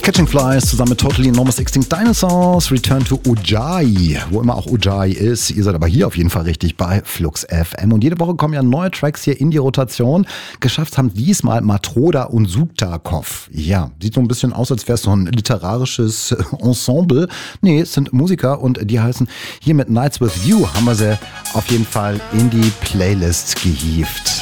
Catching Flies zusammen mit Totally Enormous Extinct Dinosaurs, Return to Ujjayi, wo immer auch Ujjayi ist. Ihr seid aber hier auf jeden Fall richtig bei Flux FM. Und jede Woche kommen ja neue Tracks hier in die Rotation. Geschafft haben diesmal Matroda und Subtakov. Ja, sieht so ein bisschen aus, als wäre es so ein literarisches Ensemble. Nee, es sind Musiker und die heißen hier mit Nights with You, haben wir sie auf jeden Fall in die Playlist gehievt.